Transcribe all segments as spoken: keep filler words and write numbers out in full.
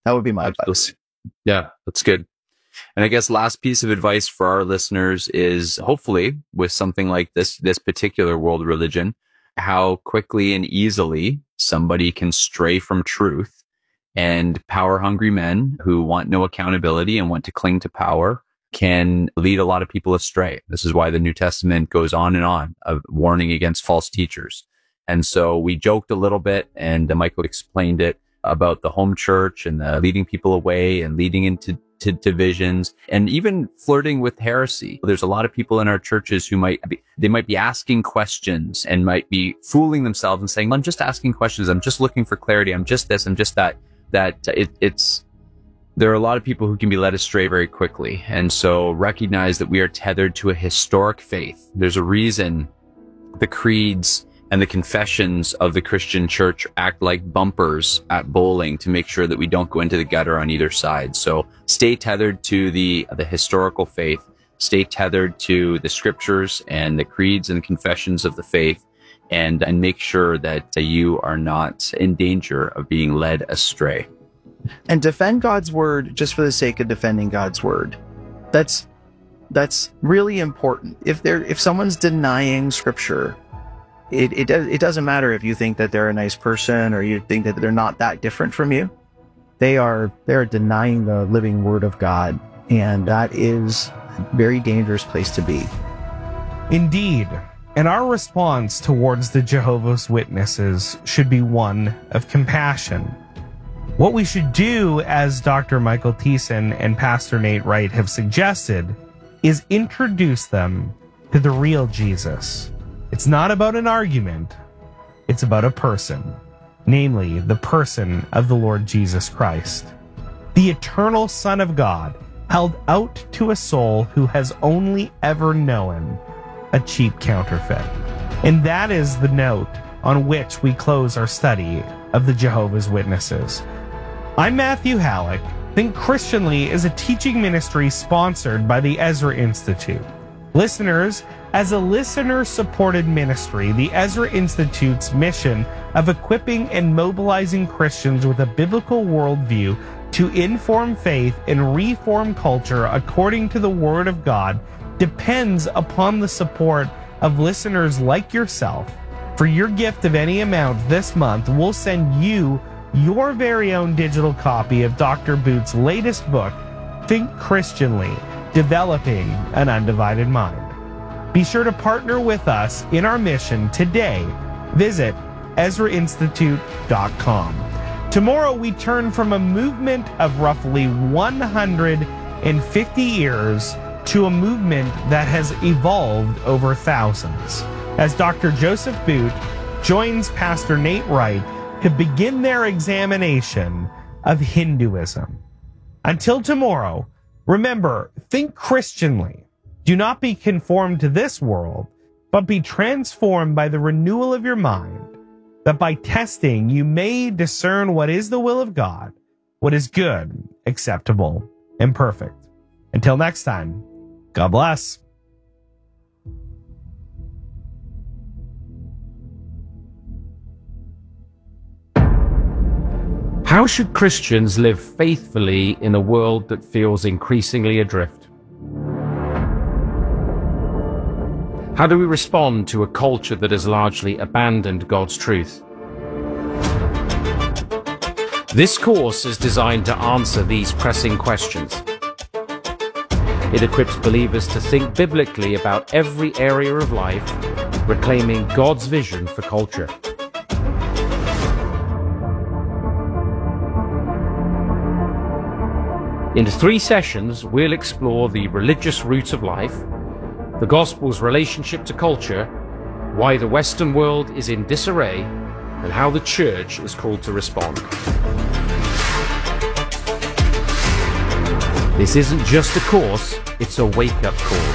That would be my Absolutely. advice. Yeah, that's good. And I guess last piece of advice for our listeners is hopefully with something like this, this particular world religion, how quickly and easily somebody can stray from truth, and power hungry men who want no accountability and want to cling to power can lead a lot of people astray. This is why the New Testament goes on and on of warning against false teachers. And so we joked a little bit, and Michael explained it about the home church and the leading people away and leading into to divisions and even flirting with heresy. There's a lot of people in our churches who might be, they might be asking questions and might be fooling themselves and saying, I'm just asking questions. I'm just looking for clarity. I'm just this. I'm just that, that it, it's, there are a lot of people who can be led astray very quickly. And so recognize that we are tethered to a historic faith. There's a reason the creeds and the confessions of the Christian church act like bumpers at bowling to make sure that we don't go into the gutter on either side. So stay tethered to the, the historical faith, stay tethered to the scriptures and the creeds and confessions of the faith, and, and make sure that uh, you are not in danger of being led astray. And defend God's word just for the sake of defending God's word. That's, that's really important. If they're, if someone's denying scripture, It it, does, it doesn't matter if you think that they're a nice person or you think that they're not that different from you. They are they are denying the living word of God, and that is a very dangerous place to be. Indeed. And our response towards the Jehovah's Witnesses should be one of compassion. What we should do, as Doctor Michael Thiessen and Pastor Nate Wright have suggested, is introduce them to the real Jesus. It's not about an argument. It's about a person, namely the person of the Lord Jesus Christ, the eternal Son of God, held out to a soul who has only ever known a cheap counterfeit. And that is the note on which we close our study of the Jehovah's Witnesses. I'm Matthew Halleck. Think Christianly is a teaching ministry sponsored by the Ezra Institute. Listeners, as a listener-supported ministry, the Ezra Institute's mission of equipping and mobilizing Christians with a biblical worldview to inform faith and reform culture according to the Word of God depends upon the support of listeners like yourself. For your gift of any amount this month, we'll send you your very own digital copy of Doctor Boot's latest book, Think Christianly, Developing an Undivided Mind. Be sure to partner with us in our mission today. Visit Ezra Institute dot com. Tomorrow we turn from a movement of roughly one hundred fifty years to a movement that has evolved over thousands, as Doctor Joseph Boot joins Pastor Nate Wright to begin their examination of Hinduism. Until tomorrow, remember, think Christianly. Do not be conformed to this world, but be transformed by the renewal of your mind, that by testing you may discern what is the will of God, what is good, acceptable, and perfect. Until next time, God bless. How should Christians live faithfully in a world that feels increasingly adrift? How do we respond to a culture that has largely abandoned God's truth? This course is designed to answer these pressing questions. It equips believers to think biblically about every area of life, reclaiming God's vision for culture. In three sessions, we'll explore the religious roots of life, the gospel's relationship to culture, why the Western world is in disarray, and how the church is called to respond. This isn't just a course, it's a wake-up call.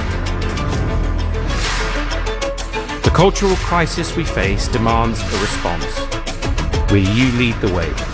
The cultural crisis we face demands a response. Will you lead the way?